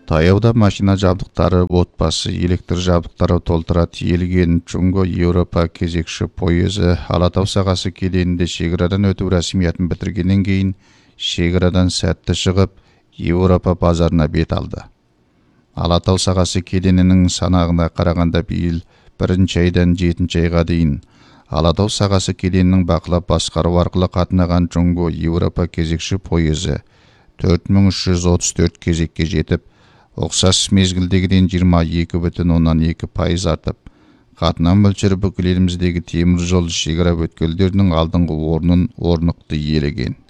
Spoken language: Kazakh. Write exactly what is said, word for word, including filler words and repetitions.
Таяуда машина жабдықтары, отбасы, электр жабдықтары толтыра тиелген Чуңго Еуропа кезекші пойызы Алатау сағасы кеденінде шекарадан өту рәсімиятын бітіргеннен кейін шекарадан сәтті шығып Еуропа базарына бет алды. Алатау сағасы кеденінің санағына қарағанда биыл бірінші айдан жетінші айға дейін Алатау сағасы кеденінің бақылап басқару арқылы қатынаған Чуңго Еуропа кезекші пойызы төрт мың үш жүз отыз төрт кезекке жетіп, ұқсас мезгілдегіден жиырма екі бүтін оннан екі пайыз артып, қатынау мөлшері бүкіл еліміздегі темір жол шекара өткелдерінің алдыңғы орнын орнықты иелеген.